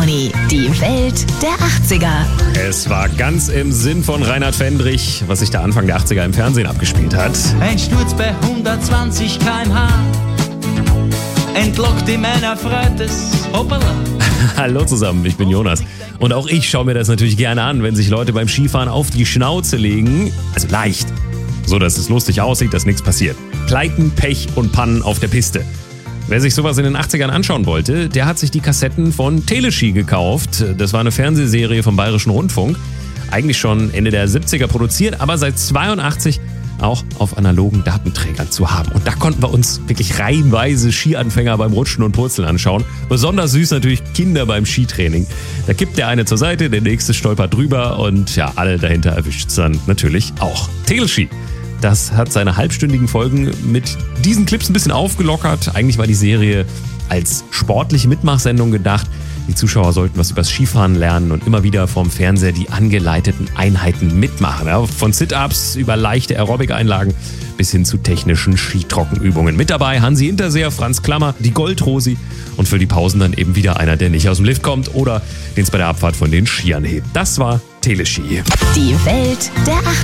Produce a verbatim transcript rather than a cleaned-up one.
Toni, die Welt der achtziger. Es war ganz im Sinn von Reinhard Fendrich, was sich da Anfang der achtziger im Fernsehen abgespielt hat. Ein Sturz bei hundertzwanzig Kilometer pro Stunde entlockt ihm ein erfreutes Hoppala. Hallo zusammen, ich bin Jonas. Und auch ich schaue mir das natürlich gerne an, wenn sich Leute beim Skifahren auf die Schnauze legen. Also leicht. So, dass es lustig aussieht, dass nichts passiert. Pleiten, Pech und Pannen auf der Piste. Wer sich sowas in den achtzigern anschauen wollte, der hat sich die Kassetten von Teleski gekauft. Das war eine Fernsehserie vom Bayerischen Rundfunk. Eigentlich schon Ende der siebziger produziert, aber seit zweiundachtzig auch auf analogen Datenträgern zu haben. Und da konnten wir uns wirklich reihenweise Skianfänger beim Rutschen und Purzeln anschauen. Besonders süß natürlich Kinder beim Skitraining. Da kippt der eine zur Seite, der nächste stolpert drüber und ja, alle dahinter erwischt es dann natürlich auch. Teleski. Das hat seine halbstündigen Folgen mit diesen Clips ein bisschen aufgelockert. Eigentlich war die Serie als sportliche Mitmachsendung gedacht. Die Zuschauer sollten was übers Skifahren lernen und immer wieder vorm Fernseher die angeleiteten Einheiten mitmachen. Ja, von Sit-Ups über leichte Aerobic-Einlagen bis hin zu technischen Skitrockenübungen. Mit dabei Hansi Hinterseher, Franz Klammer, die Goldrosi und für die Pausen dann eben wieder einer, der nicht aus dem Lift kommt oder den es bei der Abfahrt von den Skiern hebt. Das war Teleski. Die Welt der achtziger.